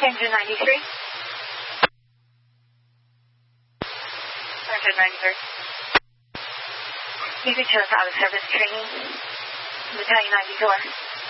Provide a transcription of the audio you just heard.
Engine 93. Engine 93. You could show us out of service training. Battalion 94.